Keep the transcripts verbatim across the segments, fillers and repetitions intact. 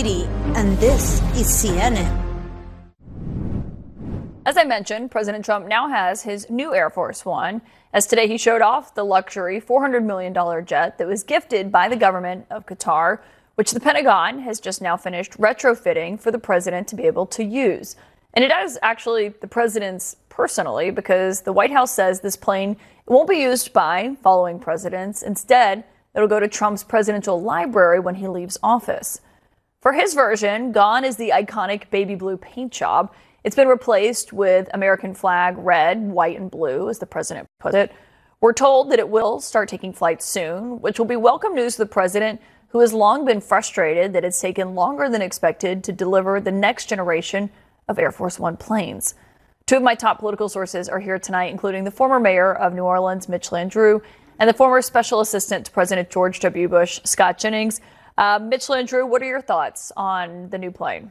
and this is C N N. As I mentioned, President Trump now has his new Air Force One, as today he showed off the luxury four hundred million dollars jet that was gifted by the government of Qatar, which the Pentagon has just now finished retrofitting for the president to be able to use. And it is actually the president's personally, because the White House says this plane won't be used by following presidents. Instead, it'll go to Trump's presidential library when he leaves office. For his version, gone is the iconic baby blue paint job. It's been replaced with American flag red, white, and blue, as the president put it. We're told that it will start taking flight soon, which will be welcome news to the president, who has long been frustrated that it's taken longer than expected to deliver the next generation of Air Force One planes. Two of my top political sources are here tonight, including the former mayor of New Orleans, Mitch Landrieu, and the former special assistant to President George W. Bush, Scott Jennings. Uh, Mitch Landrieu, what are your thoughts on the new plane?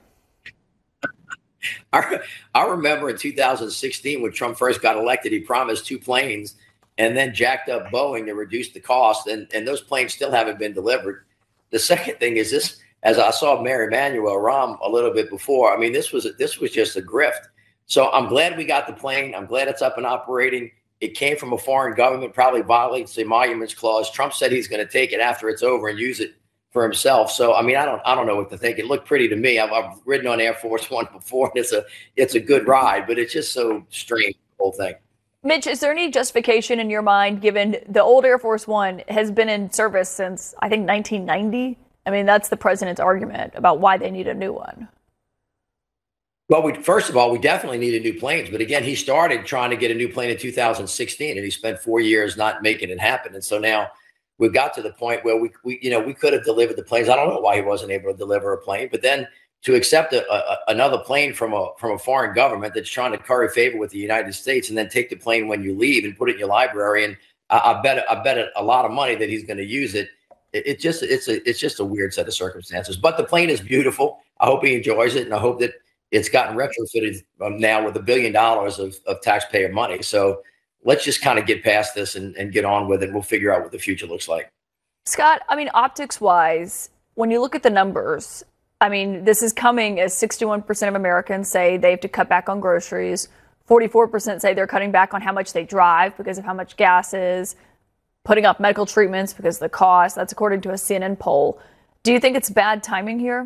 I, I remember in two thousand sixteen when Trump first got elected, he promised two planes and then jacked up Boeing to reduce the cost. And, and those planes still haven't been delivered. The second thing is this, as I saw Mayor Emanuel Rahm a little bit before, I mean, this was this was just a grift. So I'm glad we got the plane. I'm glad it's up and operating. It came from a foreign government, probably violates the emoluments clause. Trump said he's going to take it after it's over and use it for himself. So, I mean, I don't I don't know what to think. It looked pretty to me. I've, I've ridden on Air Force One before, and it's a it's a good ride, but it's just so strange, the whole thing. Mitch, is there any justification in your mind, given the old Air Force One has been in service since, I think, nineteen ninety? I mean, that's the president's argument about why they need a new one. Well, we, first of all, we definitely needed new planes. But again, he started trying to get a new plane in two thousand sixteen, and he spent four years not making it happen. And so now we got to the point where we, we, you know, we could have delivered the planes. I don't know why he wasn't able to deliver a plane, but then to accept a, a, another plane from a from a foreign government that's trying to curry favor with the United States, and then take the plane when you leave and put it in your library, and I, I bet I bet a lot of money that he's going to use it. It, it just it's a it's just a weird set of circumstances. But the plane is beautiful. I hope he enjoys it, and I hope that it's gotten retrofitted now with a billion dollars of, of taxpayer money. So let's just kind of get past this and, and get on with it. We'll figure out what the future looks like. Scott, I mean, optics wise, when you look at the numbers, I mean, this is coming as sixty-one percent of Americans say they have to cut back on groceries. forty-four percent say they're cutting back on how much they drive because of how much gas is, putting off medical treatments because of the cost. That's according to a C N N poll. Do you think it's bad timing here?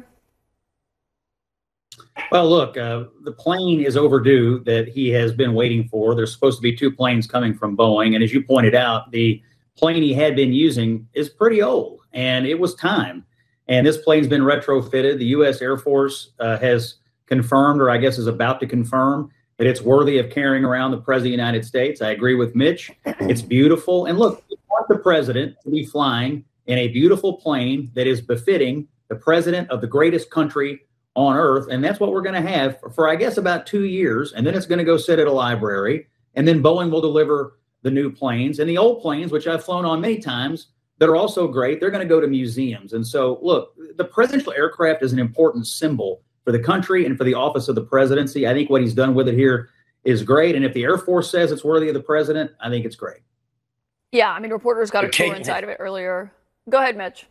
Well, look, uh, the plane is overdue that he has been waiting for. There's supposed to be two planes coming from Boeing. And as you pointed out, the plane he had been using is pretty old, and it was time. And this plane's been retrofitted. The U S Air Force uh, has confirmed, or I guess is about to confirm, that it's worthy of carrying around the President of the United States. I agree with Mitch. It's beautiful. And look, we want the president to be flying in a beautiful plane that is befitting the president of the greatest country on earth. And that's what we're going to have for, for, I guess, about two years. And then it's going to go sit at a library. And then Boeing will deliver the new planes. And the old planes, which I've flown on many times, that are also great, they're going to go to museums. And so, look, the presidential aircraft is an important symbol for the country and for the office of the presidency. I think what he's done with it here is great. And if the Air Force says it's worthy of the president, I think it's great. Yeah, I mean, reporters got a tour inside of it earlier. Go ahead, Mitch.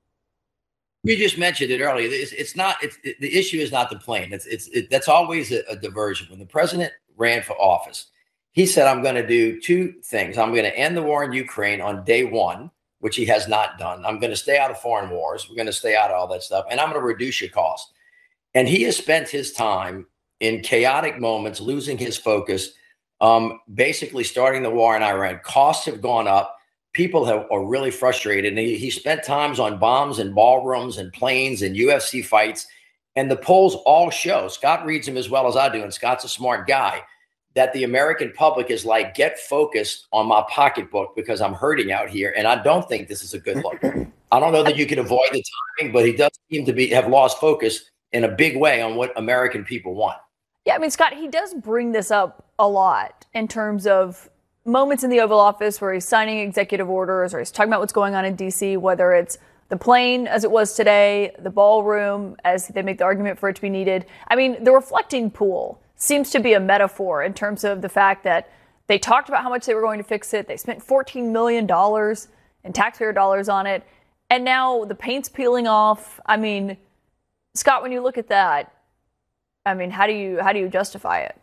You just mentioned it earlier. It's, it's not. It's it, the issue is not the plane. It's it's it, that's always a, a diversion. When the president ran for office, he said, "I'm going to do two things. I'm going to end the war in Ukraine on day one," which he has not done. "I'm going to stay out of foreign wars. We're going to stay out of all that stuff, and I'm going to reduce your cost." And he has spent his time in chaotic moments, losing his focus, um, basically starting the war in Iran. Costs have gone up. People have, are really frustrated. And he, he spent times on bombs and ballrooms and planes and U F C fights. And the polls all show, Scott reads them as well as I do, and Scott's a smart guy, that the American public is like, get focused on my pocketbook because I'm hurting out here. And I don't think this is a good look. I don't know that you can avoid the timing, but he does seem to be have lost focus in a big way on what American people want. Yeah, I mean, Scott, he does bring this up a lot in terms of moments in the Oval Office where he's signing executive orders or he's talking about what's going on in D C, whether it's the plane as it was today, the ballroom as they make the argument for it to be needed. I mean, the reflecting pool seems to be a metaphor in terms of the fact that they talked about how much they were going to fix it. They spent fourteen million dollars in taxpayer dollars on it. And now the paint's peeling off. I mean, Scott, when you look at that, I mean, how do you how do you justify it?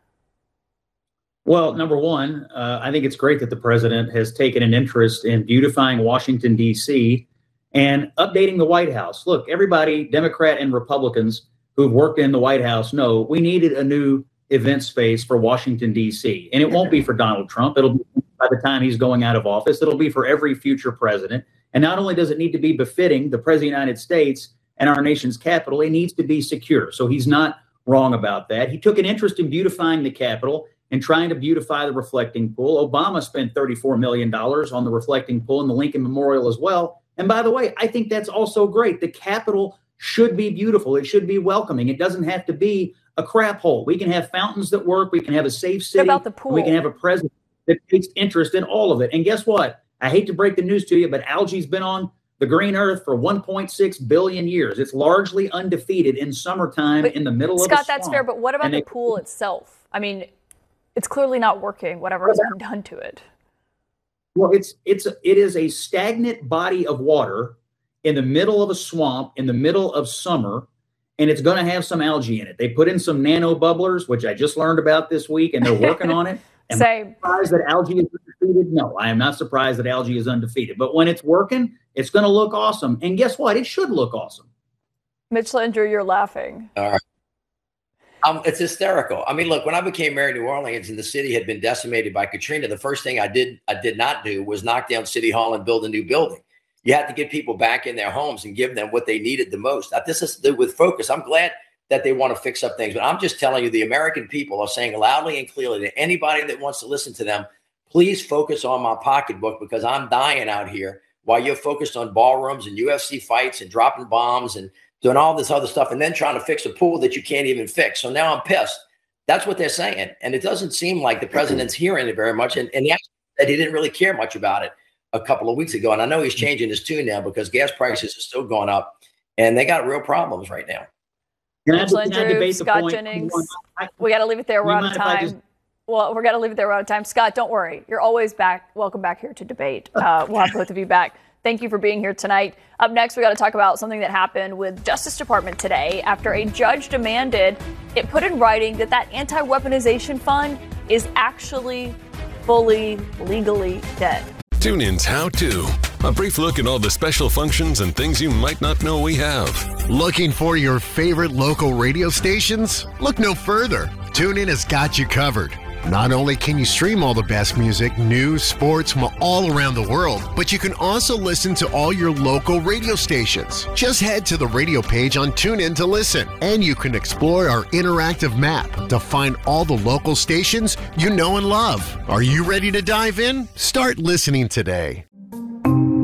Well, number one, uh, I think it's great that the president has taken an interest in beautifying Washington, D C and updating the White House. Look, everybody, Democrat and Republicans who've worked in the White House know we needed a new event space for Washington, D C. And it won't be for Donald Trump. It'll be by the time he's going out of office. It'll be for every future president. And not only does it need to be befitting the President of the United States and our nation's capital, it needs to be secure. So he's not wrong about that. He took an interest in beautifying the Capitol and trying to beautify the reflecting pool. Obama spent thirty-four million dollars on the reflecting pool and the Lincoln Memorial as well. And by the way, I think that's also great. The Capitol should be beautiful. It should be welcoming. It doesn't have to be a crap hole. We can have fountains that work. We can have a safe city. What about the pool? We can have a president that takes interest in all of it. And guess what? I hate to break the news to you, but algae's been on the green earth for one point six billion years. It's largely undefeated in summertime but in the middle Scott, of a swamp. Scott, that's fair, but what about and the they, pool itself? I mean, it's clearly not working, whatever has been done to it. Well, it's it's a, it is a stagnant body of water in the middle of a swamp in the middle of summer, and it's going to have some algae in it. They put in some nano bubblers, which I just learned about this week, and they're working on it. Am I surprised that algae is undefeated? No, I am not surprised that algae is undefeated. But when it's working, it's going to look awesome. And guess what? It should look awesome. Mitch Landrieu, you're laughing. All right. Um, it's hysterical. I mean, look, when I became mayor of New Orleans and the city had been decimated by Katrina, the first thing I did I did not do was knock down City Hall and build a new building. You had to get people back in their homes and give them what they needed the most. Now, this is with focus. I'm glad that they want to fix up things, but I'm just telling you, the American people are saying loudly and clearly to anybody that wants to listen to them, please focus on my pocketbook because I'm dying out here while you're focused on ballrooms and U F C fights and dropping bombs and doing all this other stuff and then trying to fix a pool that you can't even fix. So now I'm pissed. That's what they're saying. And it doesn't seem like the president's hearing it very much. And, and he actually said he didn't really care much about it a couple of weeks ago. And I know he's changing his tune now because gas prices are still going up and they got real problems right now. Can Mitch I, can I debate Scott the point? Jennings, we got to leave it there. We're out of time. Just... Well, we're going to leave it there. We're out of time. Scott, don't worry. You're always back. Welcome back here to debate. Uh, we'll have both of you back. Thank you for being here tonight. Up next, we got to talk about something that happened with Justice Department today after a judge demanded it put in writing that that anti-weaponization fund is actually fully legally dead. TuneIn's How To. A brief look at all the special functions and things you might not know we have. Looking for your favorite local radio stations? Look no further. TuneIn has got you covered. Not only can you stream all the best music, news, sports from all around the world, but you can also listen to all your local radio stations. Just head to the radio page on TuneIn to listen, and you can explore our interactive map to find all the local stations you know and love. Are you ready to dive in? Start listening today.